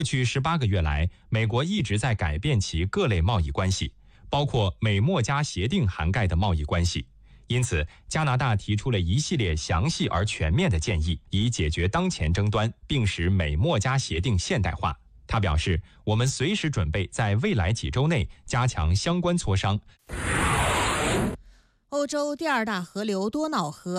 过去18个月来，美国一直在改变其各类贸易关系，包括美墨加协定涵盖的贸易关系。因此，加拿大提出了一系列详细而全面的建议，以解决当前争端，并使美墨加协定现代化。他表示，我们随时准备在未来几周内加强相关磋商。 欧洲第二大河流多瑙河